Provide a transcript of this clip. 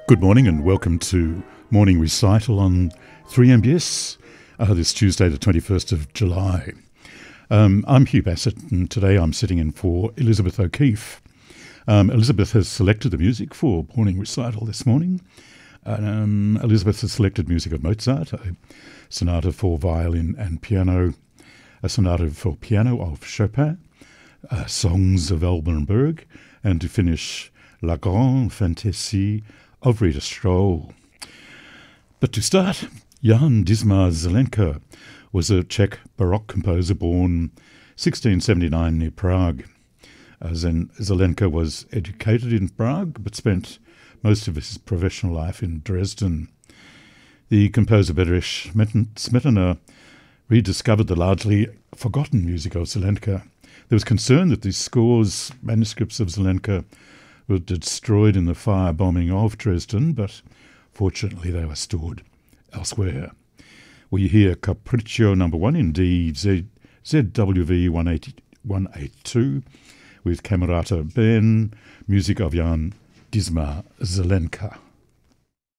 Good morning and welcome to Morning Recital on 3MBS this Tuesday the 21st of July. I'm Hugh Bassett and today I'm sitting in for Elizabeth O'Keefe. Elizabeth has selected the music for Morning Recital this morning. Elizabeth has selected music of Mozart, a sonata for violin and piano, a sonata for piano of Chopin, songs of Alban Berg, and to finish La Grande Fantaisie of Rita Stroll. But to start, Jan Dismar Zelenka was a Czech Baroque composer born 1679 near Prague. Zelenka was educated in Prague but spent most of his professional life in Dresden. The composer Bedřich Smetana rediscovered the largely forgotten music of Zelenka. There was concern that the manuscripts of Zelenka were destroyed in the firebombing of Dresden, but fortunately they were stored elsewhere. We hear Capriccio No. 1 in D ZWV 182 with Camerata Ben, music of Jan Dismar Zelenka.